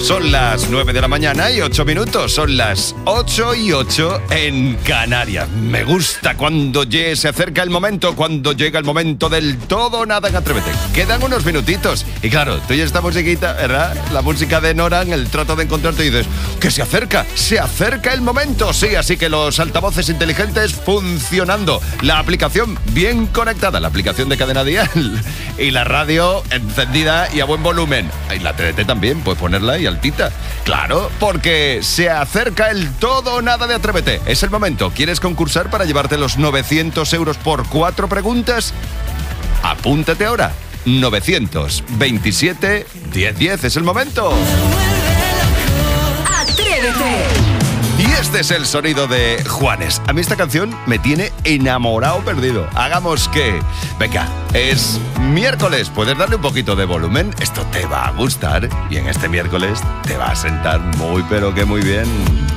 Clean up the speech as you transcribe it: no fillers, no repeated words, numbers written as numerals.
Son las 9 de la mañana y 8 minutos. Son las 8 y 8 en Canarias. Me gusta cuando se acerca el momento, cuando llega el momento del todo o nada en Atrévete. Quedan unos minutitos. Y claro, tú y esta musiquita, ¿verdad? La música de Nora, en el trato de encontrarte y dices que se acerca el momento. Sí, así que los altavoces inteligentes funcionando. La aplicación bien conectada, la aplicación de Cadena Dial. Y la radio encendida y a buen volumen. Y la TDT también, puedes ponerla y altita. Claro, porque se acerca el todo o nada de Atrévete. Es el momento. ¿Quieres concursar para llevarte los 900 euros por 4 preguntas? Apúntate ahora. 927 1010 es el momento. Atrévete. Y este es el sonido de Juanes. A mí esta canción me tiene enamorado perdido. Hagamos que... Venga, es miércoles. Puedes darle un poquito de volumen. Esto te va a gustar. Y en este miércoles te va a sentar muy, pero que muy bien.